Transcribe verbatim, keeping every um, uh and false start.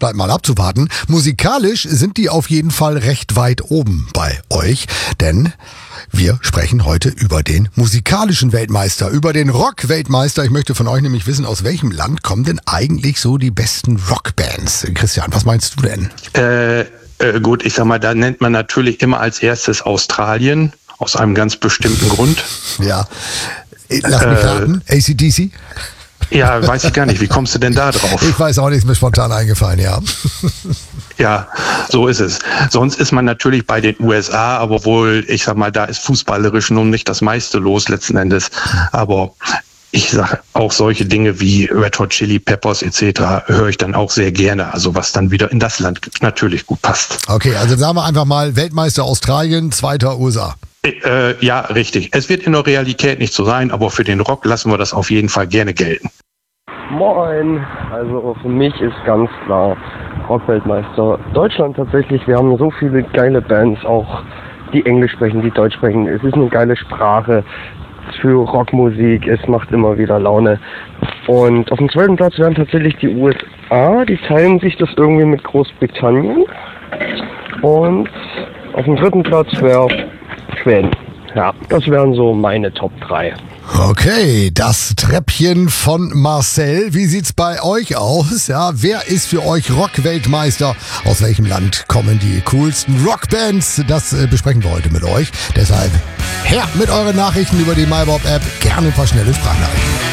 bleibt mal abzuwarten. Musikalisch sind die auf jeden Fall recht weit oben bei euch, denn wir sprechen heute über den musikalischen Weltmeister, über den Rock-Weltmeister. Ich möchte von euch nämlich wissen, aus welchem Land kommen denn eigentlich so die besten Rockbands? Christian, was meinst du denn? Äh, äh, gut, ich sag mal, da nennt man natürlich immer als erstes Australien, aus einem ganz bestimmten Grund. Ja, lass mich raten, A C D C? Ja, weiß ich gar nicht. Wie kommst du denn da drauf? Ich weiß auch nicht, ist mir spontan eingefallen, ja. Ja, so ist es. Sonst ist man natürlich bei den U S A, aber wohl, ich sag mal, da ist fußballerisch nun nicht das meiste los letzten Endes. Aber ich sage auch solche Dinge wie Red Hot Chili Peppers et cetera höre ich dann auch sehr gerne. Also was dann wieder in das Land natürlich gut passt. Okay, also sagen wir einfach mal Weltmeister Australien, zweiter U S A. Äh, ja, richtig. Es wird in der Realität nicht so sein, aber für den Rock lassen wir das auf jeden Fall gerne gelten. Moin, also für mich ist ganz klar Rock-Weltmeister Deutschland tatsächlich. Wir haben so viele geile Bands, auch die Englisch sprechen, die Deutsch sprechen. Es ist eine geile Sprache für Rockmusik, es macht immer wieder Laune. Und auf dem zweiten Platz wären tatsächlich die U S A, die teilen sich das irgendwie mit Großbritannien. Und auf dem dritten Platz wäre Schweden. Ja, das wären so meine Top drei. Okay, das Treppchen von Marcel. Wie sieht's bei euch aus? Ja, wer ist für euch Rock-Weltmeister? Aus welchem Land kommen die coolsten Rockbands? Das äh, besprechen wir heute mit euch. Deshalb her mit euren Nachrichten über die MyBob-App. Gerne ein paar schnelle Sprachnachrichten.